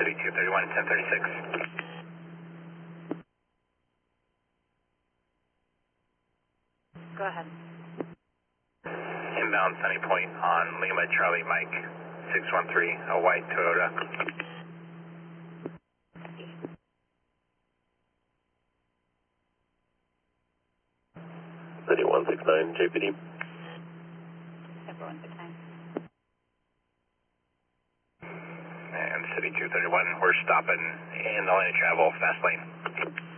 City 231, 1036. Go ahead. Inbound Sunny Point on Lima Charlie Mike 613, a white Toyota. 169 JPD. Everyone 69. And City 231, we're stopping in the lane of travel, fast lane.